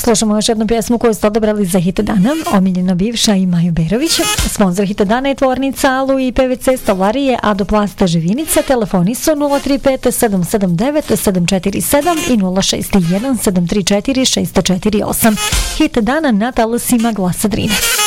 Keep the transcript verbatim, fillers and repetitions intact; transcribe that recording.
Slušamo još jednu pjesmu koju ste odabrali za hit dana, omiljena bivša i Maju Berović. Sponzor hit dana je tvornica Alu i P V C stolarije Adoplasta Živinica. Telefoni su nula tri pet sedam sedam devet sedam četiri sedam i nula šest jedan sedam tri četiri šest četiri osam. Hit dana na talasima Glasa Drine.